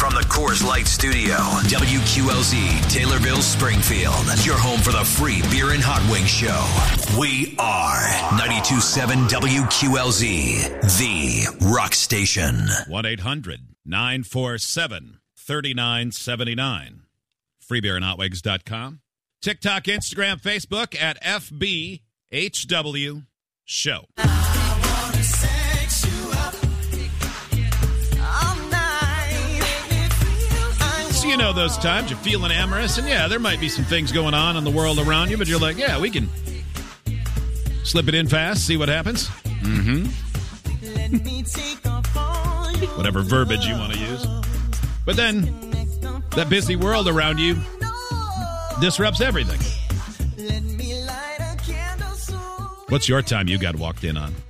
From the Coors Light Studio, WQLZ, Taylorville, Springfield. Your home for the free beer and hot wing show. We are 92.7 WQLZ, the rock station. 1-800-947-3979. Freebeerandhotwings.com. TikTok, Instagram, Facebook at FBHW Show. So you know those times you're feeling amorous, and yeah, there might be some things going on in the world around you, but you're like, yeah, we can slip it in fast, see what happens. Mm-hmm. Whatever verbiage you want to use. But then, that busy world around you disrupts everything. What's your time you got walked in on?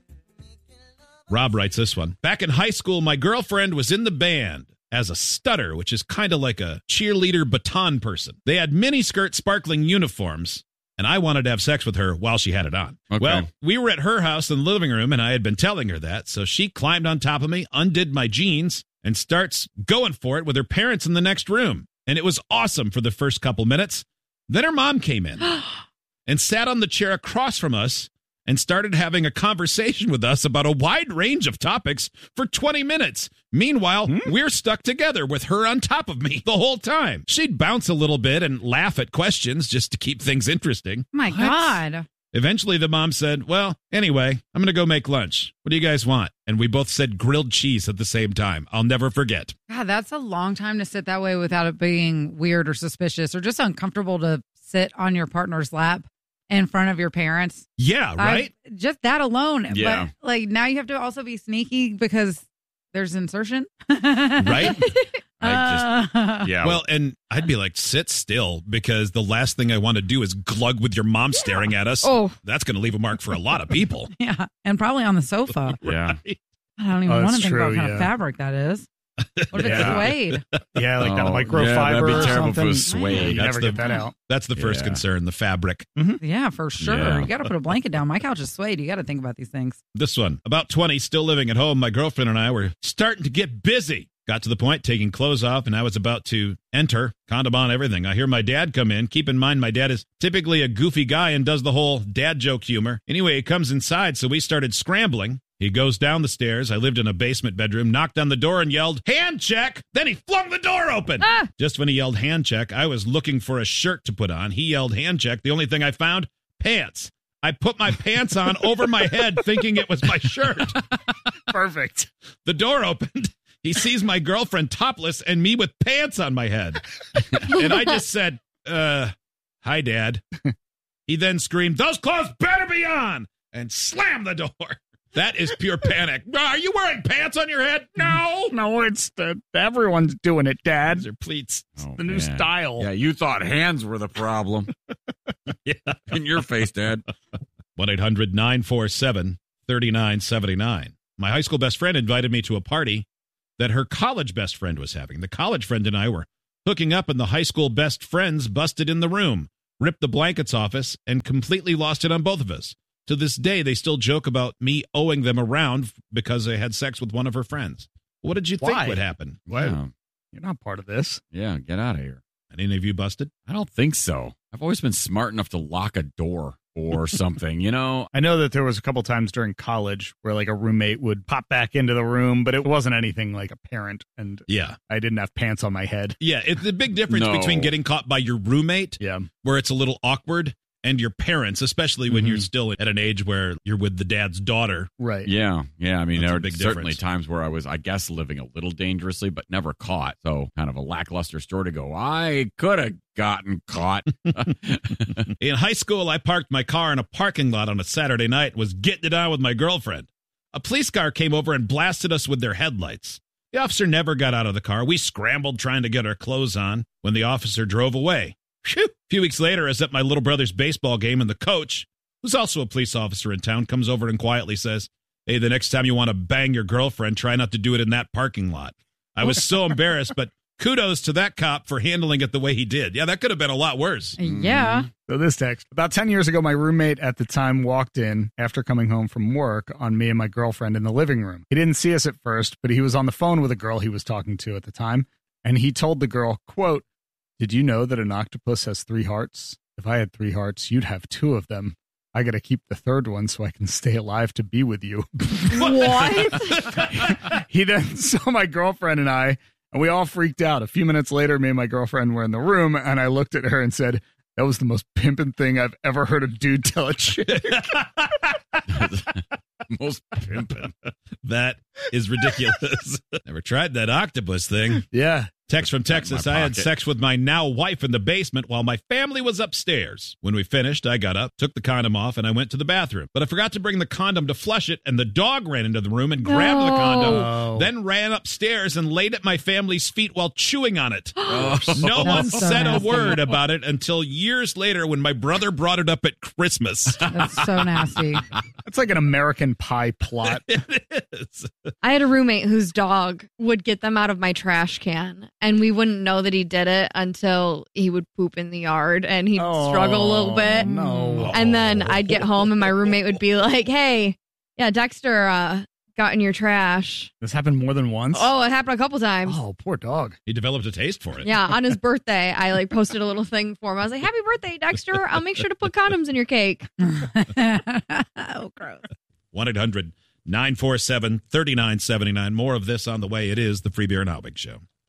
Rob writes this one. Back in high school, my girlfriend was in the band as a stutter, which is kind of like a cheerleader baton person. They had miniskirt sparkling uniforms, and I wanted to have sex with her while she had it on. Okay. Well, we were at her house in the living room, and I had been telling her that, so she climbed on top of me, undid my jeans, and starts going for it with her parents in the next room. And it was awesome for the first couple minutes. Then her mom came in and sat on the chair across from us and started having a conversation with us about a wide range of topics for 20 minutes. Meanwhile, we're stuck together with her on top of me the whole time. She'd bounce a little bit and laugh at questions just to keep things interesting. My God. Eventually, the mom said, well, anyway, I'm going to go make lunch. What do you guys want? And we both said grilled cheese at the same time. I'll never forget. God, that's a long time to sit that way without it being weird or suspicious or just uncomfortable to sit on your partner's lap in front of your parents. Yeah, right? Just that alone. Yeah. But like now you have to also be sneaky because there's insertion. Right? Yeah. Well, and I'd be like, sit still, because the last thing I want to do is glug with your mom staring at us. Oh. That's going to leave a mark for a lot of people. Yeah. And probably on the sofa. Yeah. I don't even want to think true, about what kind yeah. of fabric that is. What if it's suede? Yeah, like that Oh, microfiber yeah, that'd be or terrible if it something. was suede. You never get that out. That's the first Yeah. concern, the fabric. Yeah, for sure. Yeah. You got to put a blanket down. My couch is suede. You got to think about these things. This one, about 20, still living at home. My girlfriend and I were starting to get busy. Got to the point, taking clothes off, and I was about to enter, condom on, everything. I hear my dad come in. Keep in mind, my dad is typically a goofy guy and does the whole dad joke humor. Anyway, he comes inside, so we started scrambling. He goes down the stairs. I lived in a basement bedroom, knocked on the door and yelled, hand check. Then he flung the door open. Just when he yelled hand check, I was looking for a shirt to put on. He yelled hand check. The only thing I found, pants. I put my pants on over my head thinking it was my shirt. Perfect. The door opened. He sees my girlfriend topless and me with pants on my head. And I just said, hi, Dad. He then screamed, those clothes better be on, and slammed the door. That is pure panic. Are you wearing pants on your head? No. No, it's everyone's doing it, Dad. These are pleats. Oh, The new man. style. Yeah, you thought hands were the problem. Yeah. In your face, Dad. 1-800-947-3979. My high school best friend invited me to a party that her college best friend was having. The college friend and I were hooking up, and the high school best friends busted in the room, ripped the blankets off us, and completely lost it on both of us. To this day, they still joke about me owing them around because I had sex with one of her friends. What did you think Why? would happen? What? Yeah. You're not part of this. Yeah, get out of here. Any of you busted? I don't think so. I've always been smart enough to lock a door or something, you know? I know that there was a couple times during college where like a roommate would pop back into the room, but it wasn't anything like apparent, and Yeah. I didn't have pants on my head. Yeah, it's the big difference No. between getting caught by your roommate, Yeah. where it's a little awkward, and your parents, especially when you're still at an age where you're with the dad's daughter. Right. Yeah. I mean, That's a there were big certainly difference. times where I was, I guess, living a little dangerously, but never caught. So kind of a lackluster story to go, I could have gotten caught. In high school, I parked my car in a parking lot on a Saturday night and was getting it on with my girlfriend. A police car came over and blasted us with their headlights. The officer never got out of the car. We scrambled trying to get our clothes on when the officer drove away. Phew. A few weeks later, I was at my little brother's baseball game, and the coach, who's also a police officer in town, comes over and quietly says, hey, the next time you want to bang your girlfriend, try not to do it in that parking lot. I was so embarrassed, but Kudos to that cop for handling it the way he did. Yeah, that could have been a lot worse. Yeah. So this text. About 10 years ago, my roommate at the time walked in after coming home from work on me and my girlfriend in the living room. He didn't see us at first, but he was on the phone with a girl he was talking to at the time. And he told the girl, quote, "Did you know that an octopus has 3 hearts? If I had 3 hearts, you'd have 2 of them. I got to keep the 3rd one so I can stay alive to be with you." What? He then saw my girlfriend and I, and we all freaked out. A few minutes later, me and my girlfriend were in the room, and I looked at her and said, "That was the most pimpin' thing I've ever heard a dude tell a chick." Most pimpin'. That is ridiculous. Never tried that octopus thing. Yeah. Text from Texas. my I had pocket. sex with my now wife in the basement while my family was upstairs. When we finished, I got up, took the condom off, and I went to the bathroom. But I forgot to bring the condom to flush it, and the dog ran into the room and grabbed the condom, No. then ran upstairs and laid at my family's feet while chewing on it. No That's one so said a nasty. word about it until years later when my brother brought it up at Christmas. That's so nasty. That's like an American Pie plot. It is. I had a roommate whose dog would get them out of my trash can, and we wouldn't know that he did it until he would poop in the yard, and he'd struggle a little bit. No. And then I'd get home, and my roommate would be like, "Hey, yeah, Dexter got in your trash." This happened more than once? Oh, it happened a couple times. Oh, poor dog. He developed a taste for it. Yeah, on his birthday, I like posted a little thing for him. I was like, "Happy birthday, Dexter! I'll make sure to put condoms in your cake." Oh, gross. 1-800-947-3979. More of this on the way. It is the Free Beer and Hot Wings Show.